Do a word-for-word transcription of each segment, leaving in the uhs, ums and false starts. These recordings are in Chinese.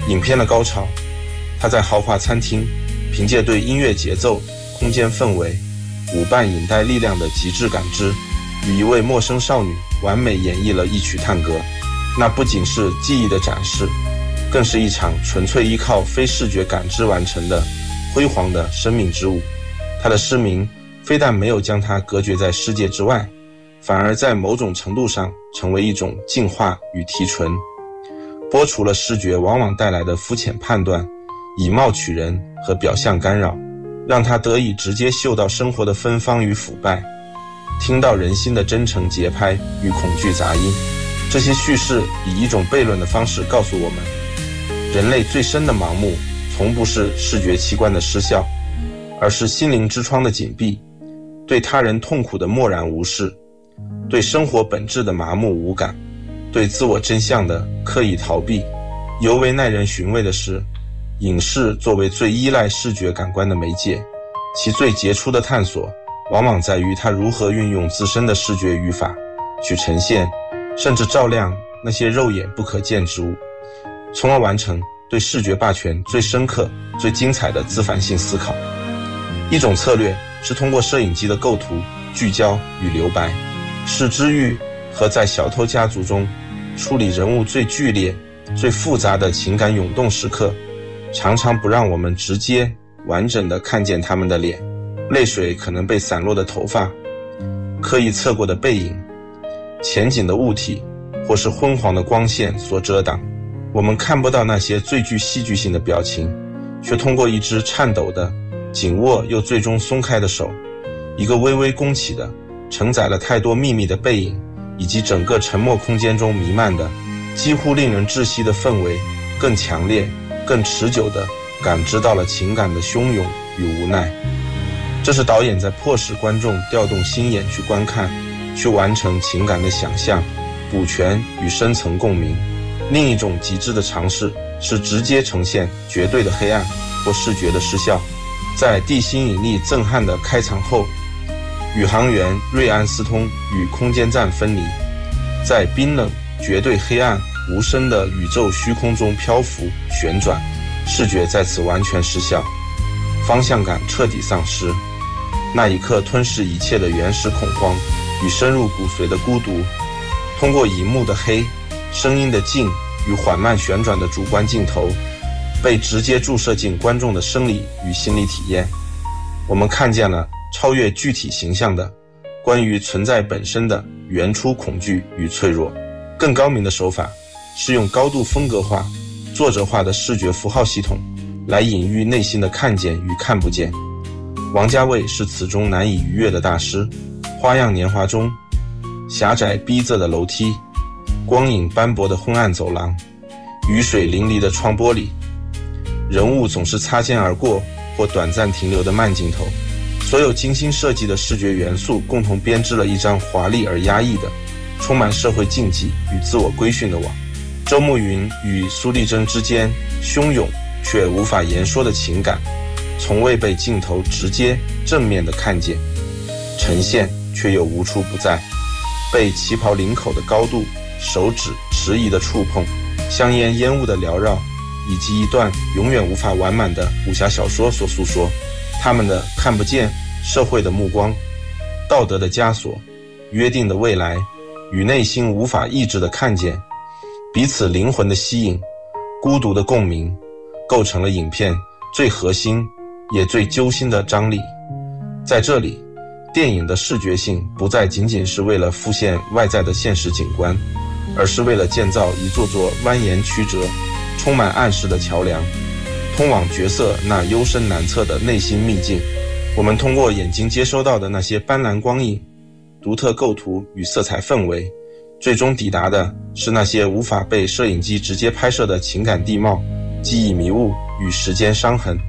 影片的高潮，他在豪华餐厅凭借对音乐节奏、空间氛围、舞伴引带力量的极致感知，与一位陌生少女完美演绎了一曲探戈。那不仅是技艺的展示，更是一场纯粹依靠非视觉感知完成的辉煌的生命之舞。他的失明非但没有将他隔绝在世界之外，反而在某种程度上成为一种净化与提纯，剥除了视觉往往带来的肤浅判断、以貌取人和表象干扰，让他得以直接嗅到生活的芬芳与腐败，听到人心的真诚节拍与恐惧杂音。这些叙事以一种悖论的方式告诉我们，人类最深的盲目从不是视觉器官的失效，而是心灵之窗的紧闭，对他人痛苦的漠然无视，对生活本质的麻木无感，对自我真相的刻意逃避。尤为耐人寻味的是，影视作为最依赖视觉感官的媒介，其最杰出的探索往往在于它如何运用自身的视觉语法去呈现甚至照亮那些肉眼不可见之物，从而完成对视觉霸权最深刻、最精彩的自反性思考。一种策略是通过摄影机的构图、聚焦与留白，使知域和在小偷家族中处理人物最剧烈、最复杂的情感涌动时刻，常常不让我们直接完整地看见他们的脸，泪水可能被散落的头发、刻意侧过的背影、前景的物体或是昏黄的光线所遮挡。我们看不到那些最具戏剧性的表情，却通过一只颤抖的、紧握又最终松开的手，一个微微弓起的、承载了太多秘密的背影，以及整个沉默空间中弥漫的几乎令人窒息的氛围，更强烈、更持久地感知到了情感的汹涌与无奈。这是导演在迫使观众调动心眼去观看，去完成情感的想象、补全与深层共鸣。另一种极致的尝试是直接呈现绝对的黑暗或视觉的失效。在地心引力震撼的开场后，宇航员瑞安斯通与空间站分离，在冰冷、绝对黑暗、无声的宇宙虚空中漂浮、旋转，视觉在此完全失效，方向感彻底丧失。那一刻吞噬一切的原始恐慌与深入骨髓的孤独，通过荧幕的黑、声音的静与缓慢旋转的主观镜头，被直接注射进观众的生理与心理体验。我们看见了超越具体形象的关于存在本身的原初恐惧与脆弱。更高明的手法是用高度风格化、作者化的视觉符号系统来隐喻内心的看见与看不见。王家卫是此中难以逾越的大师。花样年华中，狭窄逼仄的楼梯，光影斑驳的昏暗走廊，雨水淋漓的窗玻璃，人物总是擦肩而过或短暂停留的慢镜头，所有精心设计的视觉元素共同编织了一张华丽而压抑的、充满社会禁忌与自我规训的网。周慕云与苏丽珍之间汹涌却无法言说的情感，从未被镜头直接正面的看见，呈现却又无处不在，被旗袍领口的高度、手指迟疑的触碰、香烟烟雾的缭绕，以及一段永远无法完满的武侠小说所诉说。他们的看不见社会的目光、道德的枷锁、约定的未来与内心无法抑制的看见，彼此灵魂的吸引、孤独的共鸣，构成了影片最核心也最揪心的张力。在这里，电影的视觉性不再仅仅是为了复现外在的现实景观，而是为了建造一座座蜿蜒曲折、充满暗示的桥梁，通往角色那幽深难测的内心秘境。我们通过眼睛接收到的那些斑斓光影、独特构图与色彩氛围，最终抵达的是那些无法被摄影机直接拍摄的情感地貌、记忆迷雾与时间伤痕。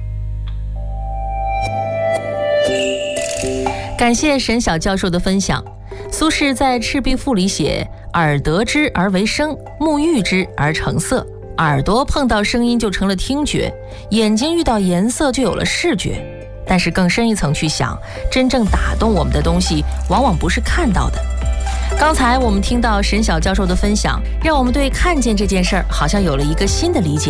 感谢沈晓教授的分享。苏轼在《赤壁赋》里写：耳得之而为声，目遇之而成色。耳朵碰到声音就成了听觉，眼睛遇到颜色就有了视觉。但是更深一层去想，真正打动我们的东西往往不是看到的。刚才我们听到沈晓教授的分享，让我们对看见这件事儿好像有了一个新的理解。